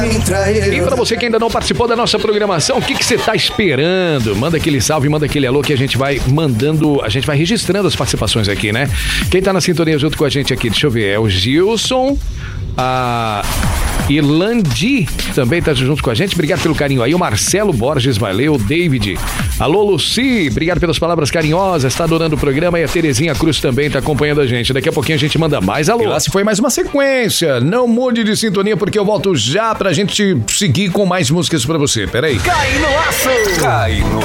E para você que ainda não participou da nossa programação, o que você tá esperando? Manda aquele salve, manda aquele alô que a gente vai mandando, a gente vai registrando as participações aqui, né? Quem tá na sintonia junto com a gente aqui, deixa eu ver, é o Gilson, a Irlandi também tá junto com a gente, obrigado pelo carinho aí, o Marcelo Borges, valeu, o David, alô Luci, obrigado pelas palavras carinhosas, tá adorando o programa, e a Terezinha Cruz também tá acompanhando a gente, daqui a pouquinho a gente manda mais alô. E lá se foi mais uma sequência, não mude de sintonia porque eu volto já pra gente seguir com mais músicas pra você, peraí. Cai no laço! Cai no